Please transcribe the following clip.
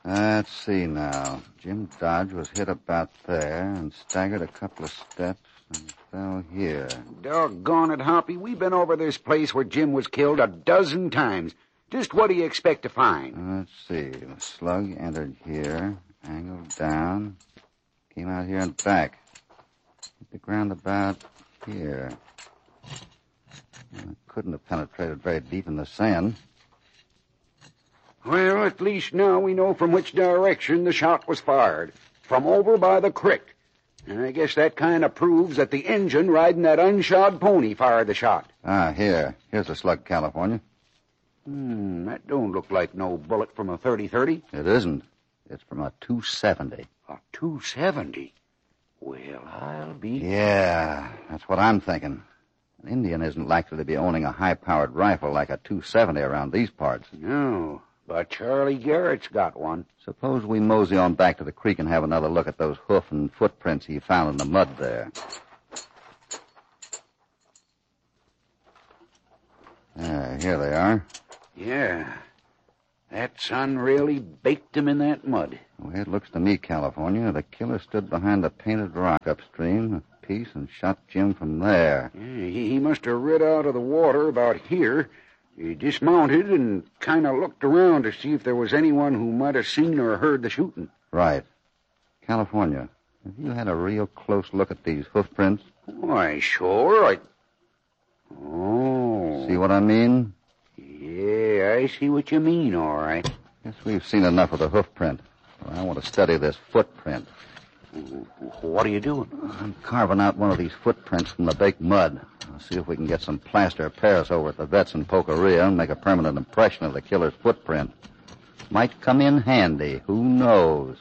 Let's see now. Jim Dodge was hit about there and staggered a couple of steps and fell here. Doggone it, Hoppy. We've been over this place where Jim was killed a dozen times. Just what do you expect to find? Let's see. The slug entered here, angled down, came out here and back. Hit the ground about here. It couldn't have penetrated very deep in the sand. Well, at least now we know from which direction the shot was fired. From over by the creek. And I guess that kind of proves that the engine riding that unshod pony fired the shot. Here. Here's a slug, California. That don't look like no bullet from a .30-30. It isn't. It's from a .270. A .270? Well, I'll be... Yeah, that's what I'm thinking. An Indian isn't likely to be owning a high-powered rifle like a .270 around these parts. No, but Charlie Garrett's got one. Suppose we mosey on back to the creek and have another look at those hoof and footprints he found in the mud there. Here they are. Yeah. That sun really baked him in that mud. The way it looks to me, California, the killer stood behind the painted rock upstream a piece and shot Jim from there. Yeah, he must have rid out of the water about here. He dismounted and kind of looked around to see if there was anyone who might have seen or heard the shooting. Right. California, have you had a real close look at these hoof prints? Why, sure. Oh. See what I mean? Yeah, I see what you mean, all right. Guess we've seen enough of the hoof print. Well, I want to study this footprint. What are you doing? I'm carving out one of these footprints from the baked mud. I'll see if we can get some plaster of Paris over at the vet's in Pocoria and make a permanent impression of the killer's footprint. Might come in handy. Who knows?